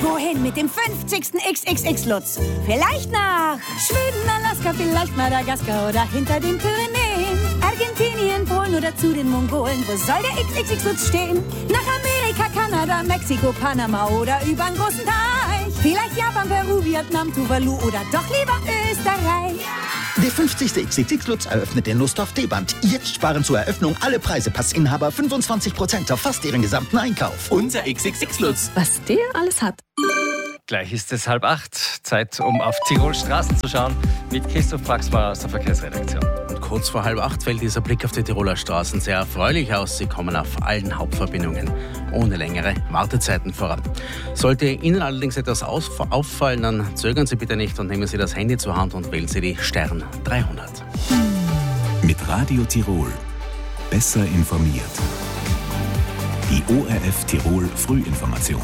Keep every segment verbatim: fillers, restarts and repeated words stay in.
Wohin mit dem fünfzigsten X X X-Lutz? Vielleicht nach Schweden, Alaska, vielleicht Madagaskar oder hinter den Pyrenäen. Argentinien, Polen oder zu den Mongolen. Wo soll der X X X-Lutz stehen? Nach Amerika, Kanada, Mexiko, Panama oder übern großen Teich. Vielleicht Japan, Peru, Vietnam, Tuvalu oder doch lieber Österreich. Der fünfzigste X X X-Lutz eröffnet in Nussdorf D-Band. Jetzt sparen zur Eröffnung alle Preise. Passinhaber fünfundzwanzig Prozent auf fast ihren gesamten Einkauf. Unser X X X-Lutz. Was der alles hat. Gleich ist es halb acht. Zeit, um auf Tirol Straßen zu schauen mit Christoph Praxmar aus der Verkehrsredaktion. Und kurz vor halb acht fällt dieser Blick auf die Tiroler Straßen sehr erfreulich aus. Sie kommen auf allen Hauptverbindungen ohne längere Wartezeiten voran. Sollte Ihnen allerdings etwas auffallen, dann zögern Sie bitte nicht und nehmen Sie das Handy zur Hand und wählen Sie die Stern dreihundert. Mit Radio Tirol. Besser informiert. Die O R F Tirol Frühinformation.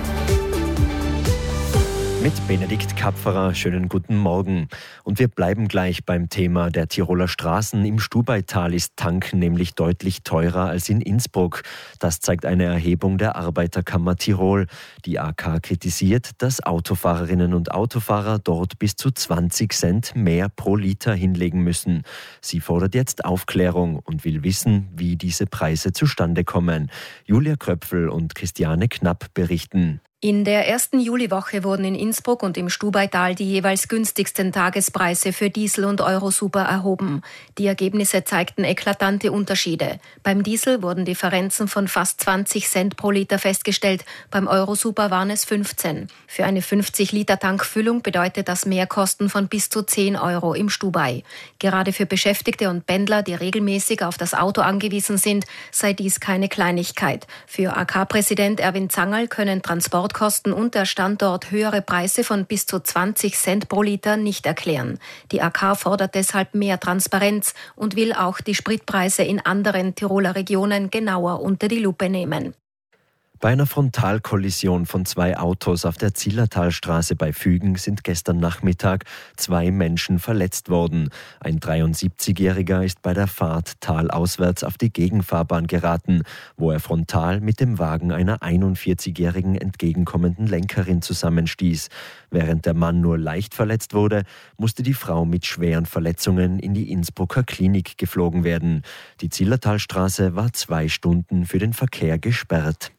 Mit Benedikt Kapferer, schönen guten Morgen. Und wir bleiben gleich beim Thema der Tiroler Straßen. Im Stubaital ist Tanken nämlich deutlich teurer als in Innsbruck. Das zeigt eine Erhebung der Arbeiterkammer Tirol. Die A K kritisiert, dass Autofahrerinnen und Autofahrer dort bis zu zwanzig Cent mehr pro Liter hinlegen müssen. Sie fordert jetzt Aufklärung und will wissen, wie diese Preise zustande kommen. Julia Kröpfel und Christiane Knapp berichten. In der ersten Juliwoche wurden in Innsbruck und im Stubaital die jeweils günstigsten Tagespreise für Diesel und Eurosuper erhoben. Die Ergebnisse zeigten eklatante Unterschiede. Beim Diesel wurden Differenzen von fast zwanzig Cent pro Liter festgestellt, beim Eurosuper waren es fünfzehn. Für eine fünfzig Liter Tankfüllung bedeutet das Mehrkosten von bis zu zehn Euro im Stubai. Gerade für Beschäftigte und Pendler, die regelmäßig auf das Auto angewiesen sind, sei dies keine Kleinigkeit. Für A K-Präsident Erwin Zangerl können Transport Kosten und der Standort höhere Preise von bis zu zwanzig Cent pro Liter nicht erklären. Die A K fordert deshalb mehr Transparenz und will auch die Spritpreise in anderen Tiroler Regionen genauer unter die Lupe nehmen. Bei einer Frontalkollision von zwei Autos auf der Zillertalstraße bei Fügen sind gestern Nachmittag zwei Menschen verletzt worden. Ein dreiundsiebzigjähriger ist bei der Fahrt talauswärts auf die Gegenfahrbahn geraten, wo er frontal mit dem Wagen einer einundvierzigjährigen entgegenkommenden Lenkerin zusammenstieß. Während der Mann nur leicht verletzt wurde, musste die Frau mit schweren Verletzungen in die Innsbrucker Klinik geflogen werden. Die Zillertalstraße war zwei Stunden für den Verkehr gesperrt.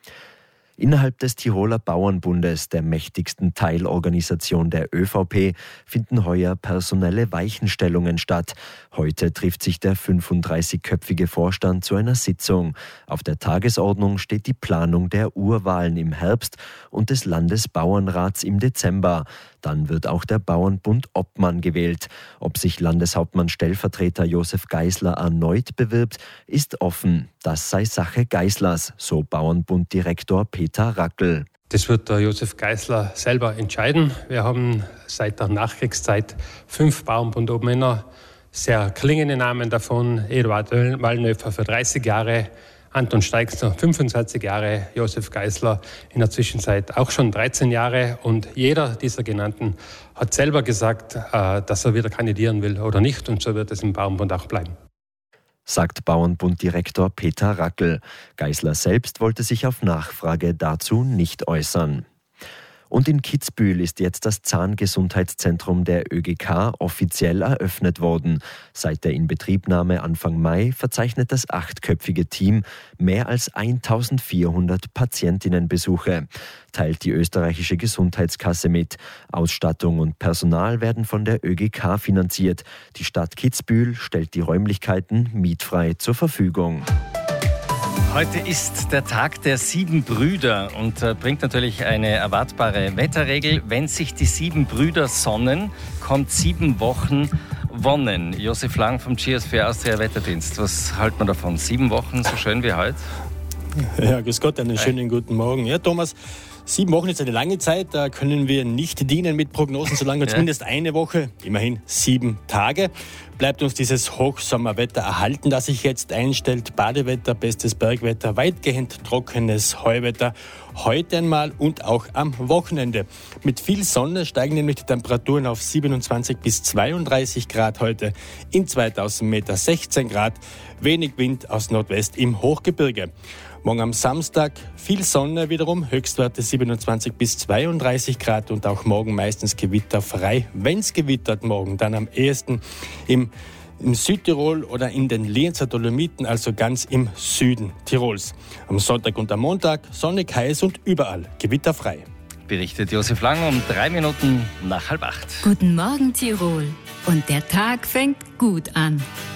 Innerhalb des Tiroler Bauernbundes, der mächtigsten Teilorganisation der Ö V P, finden heuer personelle Weichenstellungen statt. Heute trifft sich der fünfunddreißigköpfige Vorstand zu einer Sitzung. Auf der Tagesordnung steht die Planung der Urwahlen im Herbst und des Landesbauernrats im Dezember. Dann wird auch der Bauernbund Obmann gewählt. Ob sich Landeshauptmann-Stellvertreter Josef Geisler erneut bewirbt, ist offen. Das sei Sache Geislers, so Bauernbunddirektor Peter Rackel. Das wird der Josef Geisler selber entscheiden. Wir haben seit der Nachkriegszeit fünf Bauernbund-Obmänner, sehr klingende Namen davon. Eduard Wallnöfer für dreißig Jahre, Anton Steixner fünfundzwanzig Jahre, Josef Geisler in der Zwischenzeit auch schon dreizehn Jahre. Und jeder dieser genannten hat selber gesagt, dass er wieder kandidieren will oder nicht. Und so wird es im Bauernbund auch bleiben. Sagt Bauernbunddirektor Peter Rackel. Geisler selbst wollte sich auf Nachfrage dazu nicht äußern. Und in Kitzbühel ist jetzt das Zahngesundheitszentrum der Ö G K offiziell eröffnet worden. Seit der Inbetriebnahme Anfang Mai verzeichnet das achtköpfige Team mehr als eintausendvierhundert Patientinnenbesuche, teilt die österreichische Gesundheitskasse mit. Ausstattung und Personal werden von der Ö G K finanziert. Die Stadt Kitzbühel stellt die Räumlichkeiten mietfrei zur Verfügung. Heute ist der Tag der sieben Brüder und äh, bringt natürlich eine erwartbare Wetterregel. Wenn sich die sieben Brüder sonnen, kommt sieben Wochen Wonnen. Josef Lang vom G S V Austria Wetterdienst. Was hält man davon? Sieben Wochen, so schön wie heute? Ja, grüß Gott, einen schönen guten Morgen. Ja, Thomas, sieben Wochen ist eine lange Zeit, da können wir nicht dienen mit Prognosen, solange ja. Zumindest eine Woche, immerhin sieben Tage, bleibt uns dieses Hochsommerwetter erhalten, das sich jetzt einstellt. Badewetter, bestes Bergwetter, weitgehend trockenes Heuwetter. heute einmal und auch am Wochenende. Mit viel Sonne steigen nämlich die Temperaturen auf siebenundzwanzig bis zweiunddreißig Grad heute, in zweitausend Meter sechzehn Grad, wenig Wind aus Nordwest im Hochgebirge. Morgen am Samstag viel Sonne wiederum, Höchstwerte siebenundzwanzig bis zweiunddreißig Grad und auch morgen meistens gewitterfrei. Wenn es gewittert morgen, dann am ehesten im, im Südtirol oder in den Lienzer Dolomiten, also ganz im Süden Tirols. Am Sonntag und am Montag sonnig, heiß und überall gewitterfrei. Berichtet Josef Lang um drei Minuten nach halb acht. Guten Morgen, Tirol. Und der Tag fängt gut an.